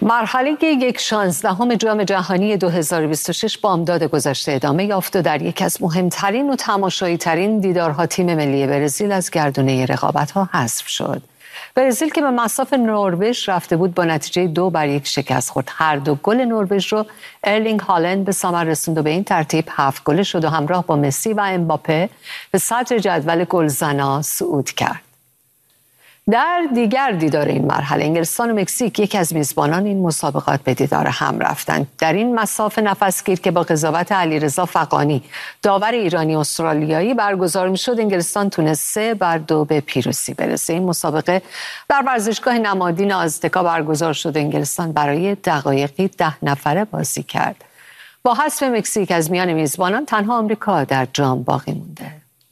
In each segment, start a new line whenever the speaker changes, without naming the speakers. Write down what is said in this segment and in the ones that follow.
مرحله 1/16 جام جهانی 2026 بامداد گذشته ادامه یافت و در یکی از مهمترین و تماشایی ترین دیدارها تیم ملی برزیل از گردونه رقابت‌ها حذف شد. برزیل که به مصاف نروژ رفته بود با نتیجه 2-1 شکست خورد. هر دو گل نروژ رو ارلینگ هالند به ثمر رسوند و به این ترتیب 7 گله شد و همراه با مسی و امباپه به صدر جدول گلزنا صعود کرد. در دیگر دیدار این مرحله انگلستان و مکزیک یکی از میزبانان این مسابقات به دیدار هم رفتند. در این مسافه نفسگیر که با قضاوت علیرضا فغانی داور ایرانی استرالیایی برگزار میشد، انگلستان تونست 3-2 به پیروزی برسه. این مسابقه در ورزشگاه نمادین آزتکا برگزار شد. انگلستان برای دقایقی 10 نفره بازی کرد. با حذف مکزیک از میان میزبانان تنها آمریکا در جام باقی مونده.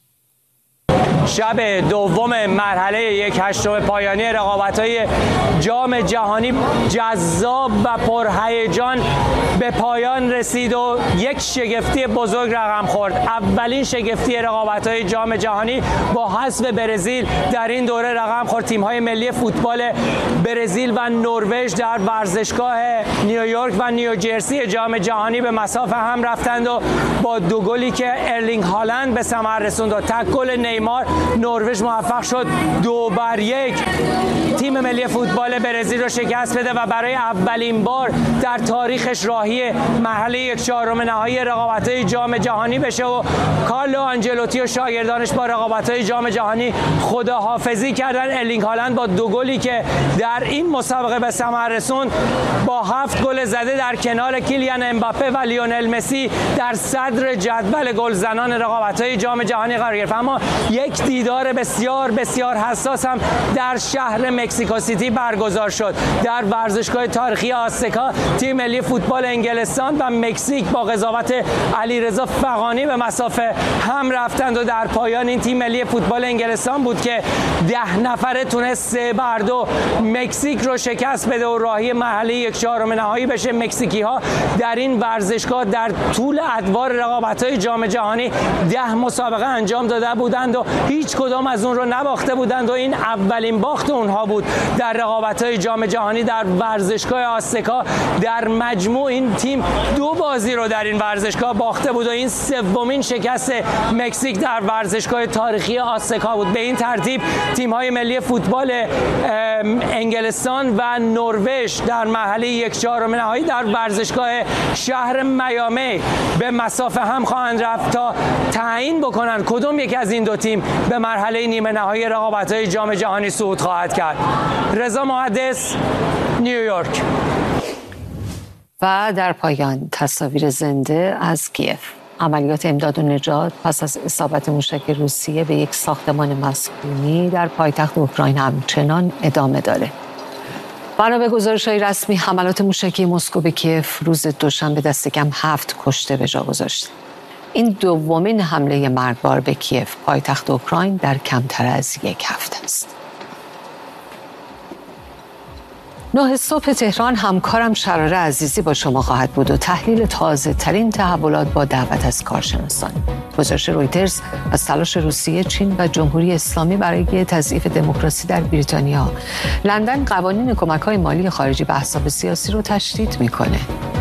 شب دوم مرحله 1/8 پایانی رقابت‌های جام جهانی جذاب و پرهیجان به پایان رسید و یک شگفتی بزرگ رقم خورد. اولین شگفتی رقابت‌های جام جهانی با حذف برزیل در این دوره رقم خورد. تیم‌های ملی فوتبال برزیل و نروژ در ورزشگاه نیویورک و نیوجرسی جام جهانی به مصاف هم رفتند و با 2 گلی که ارلینگ هالند به ثمر رسوند و تک گل نیمار نروژ موفق شد 2-1 تیم ملی فوتبال برزیل رو شکست بده و برای اولین بار در تاریخش راهی مرحله 1/4 نهایی رقابت‌های جام جهانی بشه و کارلو آنجلوتی و شاگردانش با رقابت‌های جام جهانی خداحافظی کردن. ارلینگ هالند با 2 گلی که در این مسابقه به ثمر رسوند با 7 گل زده در کنار کیلیان امباپه و لیونل مسی در صدر جدول گلزنان رقابت‌های جام جهانی قرار گرفت. اما یک دیدار بسیار بسیار حساس هم در شهر مکزیکو سیتی برگزار شد. در ورزشگاه تاریخی آزتکا تیم ملی فوتبال انگلستان و مکزیک با قضاوت علیرضا فغانی به مسافه هم رفتند و در پایان این تیم ملی فوتبال انگلستان بود که 10 نفره تونست 3-2 مکزیک رو شکست بده و راهی مرحله 1/4 نهایی بشه. مکزیکی ها در این ورزشگاه در طول ادوار رقابت‌های جام جهانی 10 مسابقه انجام داده بودند و هیچ کدام از اون رو نباخته بودند و این اولین باخت اونها بود در رقابت‌های جام جهانی در ورزشگاه آزتکا. در مجموع این تیم 2 بازی رو در این ورزشگاه باخته بود و این 3مین شکست مکزیک در ورزشگاه تاریخی آزتکا بود. به این ترتیب تیم‌های ملی فوتبال انگلستان و نروژ در مرحله 1/4 نهایی در ورزشگاه شهر میامی به مصاف هم خواهند رفت تا تعیین بکنن کدوم یک از این دو تیم به مرحله نیمه نهایی رقابت‌های جام جهانی صعود خواهد کرد. رضا محدث، نیویورک.
و در پایان تصاویر زنده از کیف. عملیات امداد و نجات پس از اصابت موشک روسیه به یک ساختمان مسکونی در پایتخت اوکراین همچنان ادامه داره. بنا به گزارش‌های رسمی حملات موشکی مسکو به کیف روز دوشنبه دست کم 7 کشته به جا گذاشت. این دومین حمله مرگبار به کیف پایتخت اوکراین در کمتر از 1 هفته است. 9 صبح تهران همکارم شراره عزیزی با شما خواهد بود و تحلیل تازه ترین تحولات با دعوت از کارشناسان. گزارش رویترز از تلاش روسیه، چین و جمهوری اسلامی برای تضعیف دموکراسی در بریتانیا. لندن قوانین کمک‌های مالی خارجی به احزاب سیاسی رو تشدید می‌کنه.